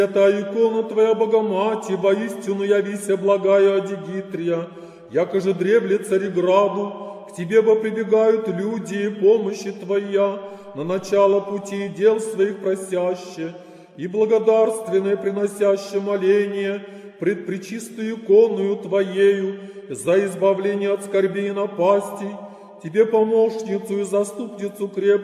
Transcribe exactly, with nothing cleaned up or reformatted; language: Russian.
Святая икона Твоя, Богомати, воистину явися благая Адигитрия, яко же древле Цареграду, к Тебе бы прибегают люди, и помощи Твоя, на начало пути и дел своих просяще, и благодарственное приносяще моление пред пречистую иконою Твоею за избавление от скорбей и напастей, Тебе помощницу и заступницу крепкую,